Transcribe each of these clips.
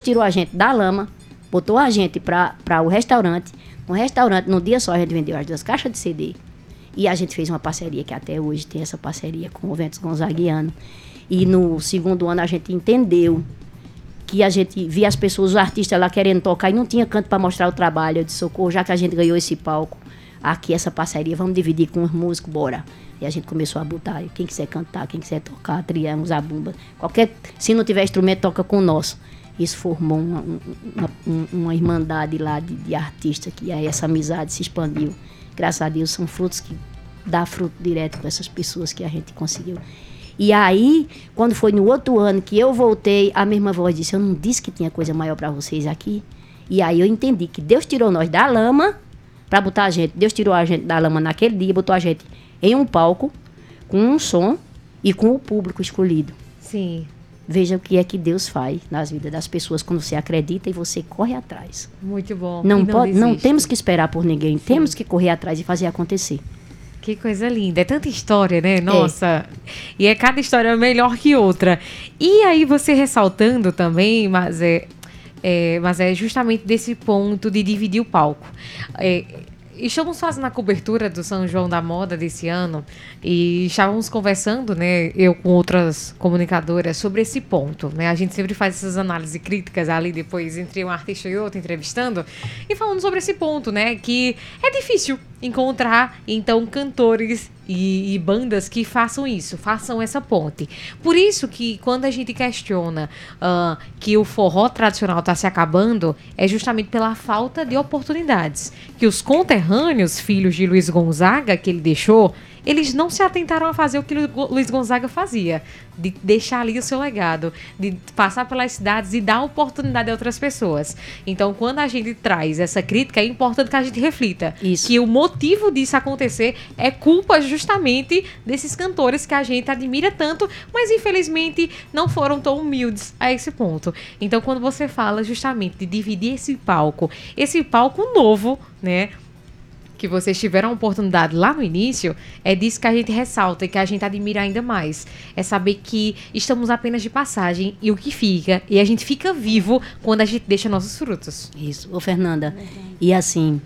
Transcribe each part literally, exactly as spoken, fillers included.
tirou a gente da lama, botou a gente para o restaurante. No restaurante, no dia só, a gente vendeu as duas caixas de C D. E a gente fez uma parceria, que até hoje tem essa parceria com o Ventos Gonzaguiano. E no segundo ano a gente entendeu que a gente via as pessoas, os artistas lá querendo tocar e não tinha canto para mostrar o trabalho. Eu disse, socorro, já que a gente ganhou esse palco, aqui essa parceria, vamos dividir com os músicos, bora. E a gente começou a botar, quem quiser cantar, quem quiser tocar, triângulo, zabumba, qualquer, se não tiver instrumento, toca com o nosso. Isso formou uma, uma, uma irmandade lá de, de artistas, que aí essa amizade se expandiu. Graças a Deus, são frutos que dá fruto direto com essas pessoas que a gente conseguiu. E aí, quando foi no outro ano que eu voltei, a mesma voz disse, eu não disse que tinha coisa maior para vocês aqui? E aí eu entendi que Deus tirou nós da lama para botar a gente, Deus tirou a gente da lama naquele dia, botou a gente em um palco, com um som e com o público escolhido. Sim. Veja o que é que Deus faz nas vidas das pessoas quando você acredita e você corre atrás. Muito bom. Não, não, pode, não temos que esperar por ninguém, Sim. temos que correr atrás e fazer acontecer. Que coisa linda. É tanta história, né? Nossa. É. E é cada história melhor que outra. E aí você ressaltando também, mas é, é, mas é justamente desse ponto de dividir o palco. É, Estamos fazendo a cobertura do São João da Moda desse ano e estávamos conversando, né, eu com outras comunicadoras, sobre esse ponto, né? A gente sempre faz essas análises críticas ali depois entre um artista e outro entrevistando e falando sobre esse ponto, né, que é difícil encontrar, então, cantores e, e bandas que façam isso, façam essa ponte. Por isso que quando a gente questiona uh, que o forró tradicional está se acabando, é justamente pela falta de oportunidades. Que os conterrâneos, filhos de Luiz Gonzaga, que ele deixou, eles não se atentaram a fazer o que Luiz Gonzaga fazia, de deixar ali o seu legado, de passar pelas cidades e dar oportunidade a outras pessoas. Então, quando a gente traz essa crítica, é importante que a gente reflita Isso. que o motivo disso acontecer é culpa justamente desses cantores que a gente admira tanto, mas infelizmente não foram tão humildes a esse ponto. Então, quando você fala justamente de dividir esse palco, esse palco novo, né, que vocês tiveram a oportunidade lá no início, é disso que a gente ressalta e que a gente admira ainda mais. É saber que estamos apenas de passagem e o que fica, e a gente fica vivo quando a gente deixa nossos frutos. Isso. Ô, Fernanda, uhum. e assim,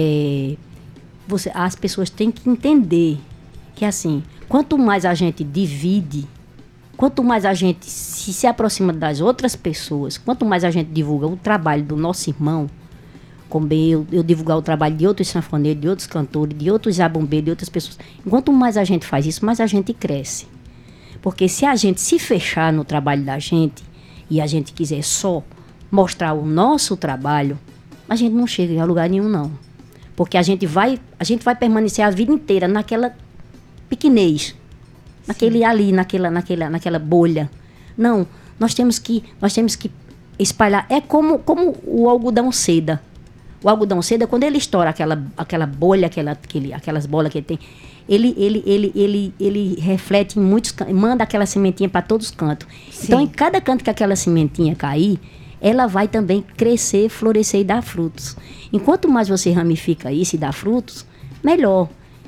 é, você, as pessoas têm que entender que, assim, quanto mais a gente divide, quanto mais a gente se, se aproxima das outras pessoas, quanto mais a gente divulga o trabalho do nosso irmão, como eu, eu divulgar o trabalho de outros sanfoneiros, de outros cantores, de outros zabumbeiros, de outras pessoas. Enquanto mais a gente faz isso, mais a gente cresce. Porque se a gente se fechar no trabalho da gente e a gente quiser só mostrar o nosso trabalho, a gente não chega a lugar nenhum, não. Porque a gente vai, a gente vai permanecer a vida inteira naquela pequenez, naquele ali, naquela, naquela, naquela bolha. Não, nós temos que, nós temos que espalhar. É como, como o algodão seda. O algodão seda, quando ele estoura aquela, aquela bolha, aquela, aquele, aquelas bolas que ele tem, ele, ele, ele, ele, ele reflete em muitos cantos, manda aquela sementinha para todos os cantos. Sim. Então, em cada canto que aquela sementinha cair, ela vai também crescer, florescer e dar frutos. Enquanto mais você ramifica isso e dá frutos, melhor.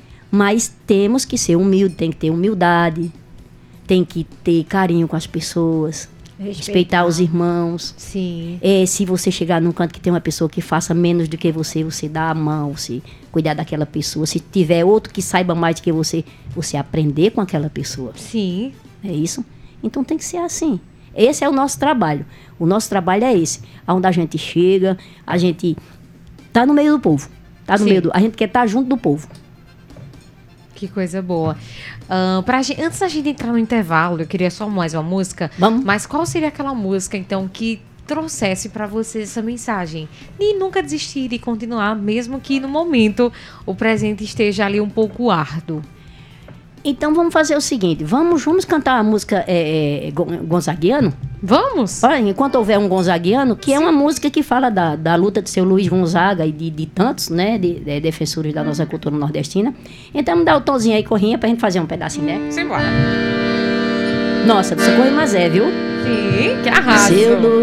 Mas temos que ser humildes, tem que ter humildade, tem que ter carinho com as pessoas. Respeitar. Respeitar os irmãos. Sim. É, se você chegar num canto que tem uma pessoa que faça menos do que você, você dá a mão, você cuidar daquela pessoa. Se tiver outro que saiba mais do que você, você aprender com aquela pessoa. Sim. É isso? Então tem que ser assim. Esse é o nosso trabalho. O nosso trabalho é esse. Onde a gente chega, a gente tá no meio do povo. Tá no meio do, a gente quer estar junto do povo. Que coisa boa. Uh, pra gente, antes da gente entrar no intervalo, eu queria só mais uma música. Vamos. Mas qual seria aquela música, então, que trouxesse pra você essa mensagem? De nunca desistir e continuar, mesmo que no momento o presente esteja ali um pouco árduo. Então vamos fazer o seguinte, vamos, vamos cantar a música é, é, Gonzaguiano? Vamos! Olha, enquanto houver um Gonzaguiano, que Sim. é uma música que fala da, da luta de seu Luiz Gonzaga e de, de tantos, né, de, de defensores da nossa cultura nordestina. Então vamos dar o tonzinho aí, Corrinha, pra gente fazer um pedacinho, né? Simbora! Nossa, do Socorro Mazé, viu? Sim, que arraso! Seu